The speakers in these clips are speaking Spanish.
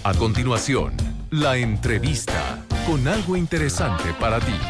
A continuación, la entrevista con algo interesante para ti.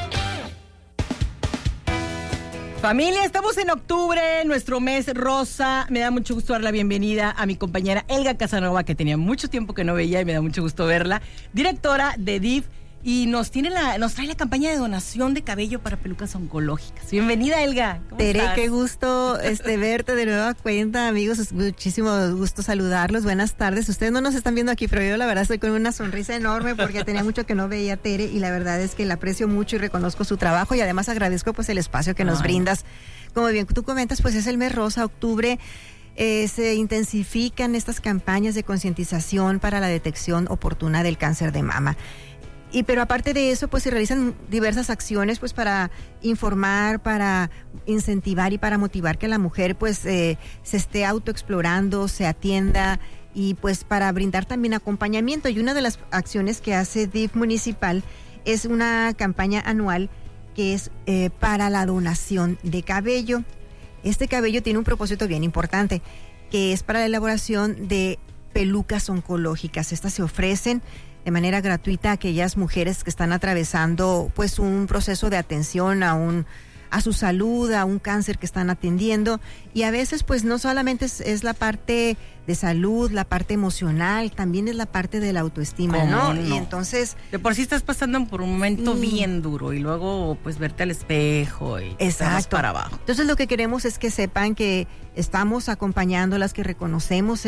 Familia, estamos en octubre, nuestro mes rosa. Me da mucho gusto dar la bienvenida a mi compañera Elga Casanova, que tenía mucho tiempo que no veía y me da mucho gusto verla, directora de DIF, y nos trae la campaña de donación de cabello para pelucas oncológicas. Bienvenida, Elga. ¿Cómo Tere, estás? qué gusto verte de nueva cuenta, amigos. Es muchísimo gusto saludarlos. Buenas tardes. Ustedes no nos están viendo aquí, pero yo la verdad estoy con una sonrisa enorme porque tenía mucho que no veía a Tere y la verdad es que la aprecio mucho y reconozco su trabajo y además agradezco pues el espacio que nos brindas. Como bien tú comentas, pues es el mes rosa, octubre. Se intensifican estas campañas de concientización para la detección oportuna del cáncer de mama. Pero aparte de eso, pues se realizan diversas acciones pues para informar, para incentivar y para motivar que la mujer pues se esté autoexplorando, se atienda y pues para brindar también acompañamiento. Y una de las acciones que hace DIF municipal es una campaña anual que es para la donación de cabello. Este cabello tiene un propósito bien importante, que es para la elaboración de pelucas oncológicas. Estas se ofrecen de manera gratuita a aquellas mujeres que están atravesando pues un proceso de atención a su salud, a un cáncer que están atendiendo, y a veces pues no solamente es la parte de salud, la parte emocional, también es la parte de la autoestima, ¿no? Y entonces de por sí estás pasando por un momento bien duro y luego pues verte al espejo y estás para abajo. Entonces lo que queremos es que sepan que estamos acompañándolas, que reconocemos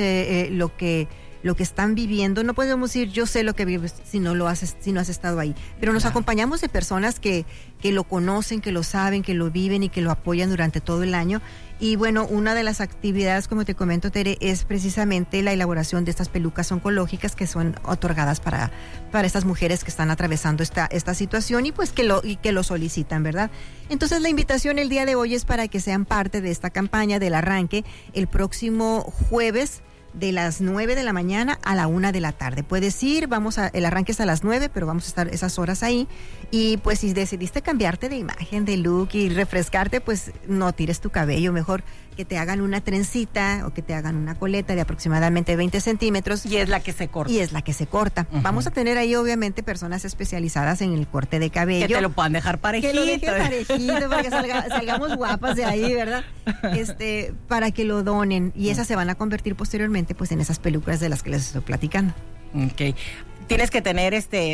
lo que están viviendo. No podemos decir yo sé lo que vives si no has estado ahí, pero nos acompañamos de personas que lo conocen, que lo saben, que lo viven y que lo apoyan durante todo el año. Y bueno, una de las actividades, como te comento, Tere, es precisamente la elaboración de estas pelucas oncológicas que son otorgadas para estas mujeres que están atravesando esta situación y pues que lo solicitan, ¿verdad? Entonces la invitación el día de hoy es para que sean parte de esta campaña del arranque el próximo jueves de las 9 de la mañana a la 1 de la tarde. Puedes ir, el arranque es a las 9, pero vamos a estar esas horas ahí. Y pues si decidiste cambiarte de imagen, de look y refrescarte, pues no tires tu cabello, mejor que te hagan una trencita o que te hagan una coleta de aproximadamente 20 centímetros. Y es la que se corta. Uh-huh. Vamos a tener ahí obviamente personas especializadas en el corte de cabello. Que te lo puedan dejar parejito. Que lo dejen parejito para que salgamos guapas de ahí, ¿verdad? Para que lo donen y esas se van a convertir posteriormente pues en esas pelucas de las que les estoy platicando. Okay. ¿Tienes que tener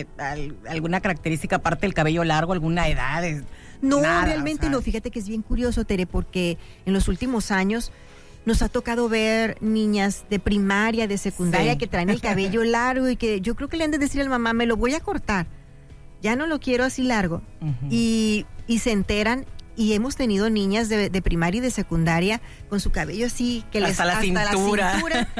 alguna característica aparte del cabello largo, alguna edad? No, nada, realmente no. Fíjate que es bien curioso, Tere, porque en los últimos años nos ha tocado ver niñas de primaria, de secundaria, que traen el cabello largo y que yo creo que le han de decir a la mamá, me lo voy a cortar, ya no lo quiero así largo. Uh-huh. Y se enteran. Y hemos tenido niñas de primaria y de secundaria con su cabello así, que hasta la cintura,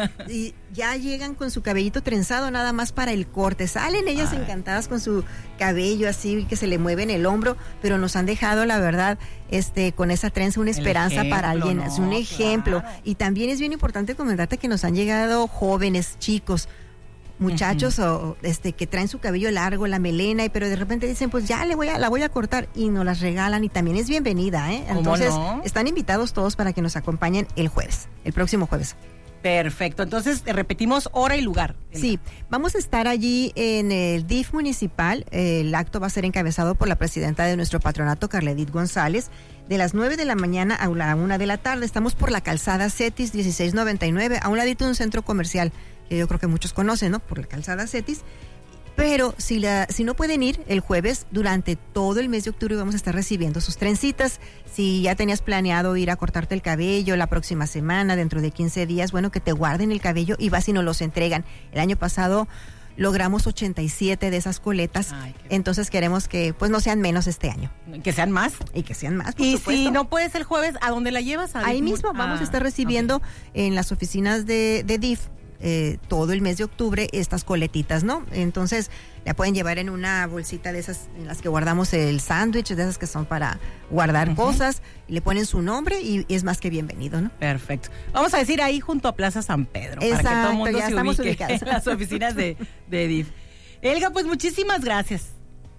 y ya llegan con su cabellito trenzado nada más para el corte. Salen ellas encantadas con su cabello así, que se le mueve en el hombro, pero nos han dejado, la verdad, con esa trenza una esperanza para alguien. Es un ejemplo. Claro. Y también es bien importante comentarte que nos han llegado jóvenes, chicos, muchachos que traen su cabello largo, la melena, pero de repente dicen, pues ya la voy a cortar y nos las regalan y también es bienvenida, ¿eh? Entonces, están invitados todos para que nos acompañen el próximo jueves. Perfecto, entonces repetimos hora y lugar. Sí, vamos a estar allí en el DIF municipal. El acto va a ser encabezado por la presidenta de nuestro patronato, Carledith González, de las 9 de la mañana a la 1 de la tarde. Estamos por la calzada Cetis 1699, a un ladito de un centro comercial que yo creo que muchos conocen, ¿no? Por la calzada Cetis. Pero si no pueden ir el jueves, durante todo el mes de octubre vamos a estar recibiendo sus trencitas. Si ya tenías planeado ir a cortarte el cabello la próxima semana, dentro de 15 días, bueno, que te guarden el cabello y vas y nos los entregan. El año pasado logramos 87 de esas coletas. Entonces queremos que pues no sean menos este año. Que sean más. Y que sean más, por y supuesto. Si no puedes el jueves, ¿a dónde la llevas? Ahí mismo vamos a estar recibiendo en las oficinas de DIF todo el mes de octubre estas coletitas, ¿no? Entonces la pueden llevar en una bolsita de esas en las que guardamos el sándwich, de esas que son para guardar cosas, le ponen su nombre y es más que bienvenido, ¿no? Perfecto. Vamos a decir ahí junto a Plaza San Pedro. Exacto, para que todo el mundo ya se estamos ubique ubicados en las oficinas de DIF. Elga, pues muchísimas gracias.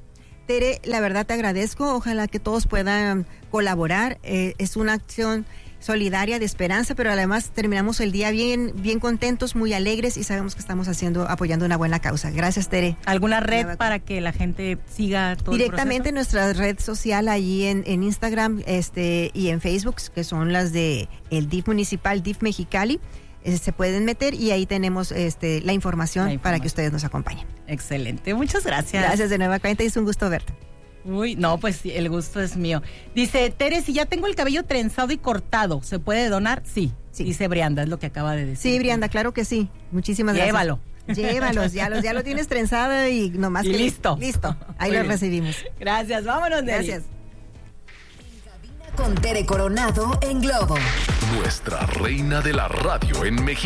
Tere, la verdad te agradezco, ojalá que todos puedan colaborar, es una acción solidaria, de esperanza, pero además terminamos el día bien contentos, muy alegres y sabemos que estamos apoyando una buena causa. Gracias, Tere. ¿Alguna red para que la gente siga todo directamente en nuestra red social allí en Instagram y en Facebook, que son las de el DIF municipal, DIF Mexicali? Se pueden meter y ahí tenemos la información para que ustedes nos acompañen. Excelente, muchas gracias. Gracias de nueva cuenta, es un gusto verte. Uy, no, pues el gusto es mío. Dice, Tere, si ya tengo el cabello trenzado y cortado, ¿se puede donar? Sí. Dice Brianda, es lo que acaba de decir. Sí, Brianda, claro que sí. Muchísimas gracias. Llévalos, ya lo tienes trenzado y nomás y listo. Listo, ahí lo recibimos. Gracias, vámonos, Neri. Gracias. Con Tere Coronado en Globo. Nuestra reina de la radio en México.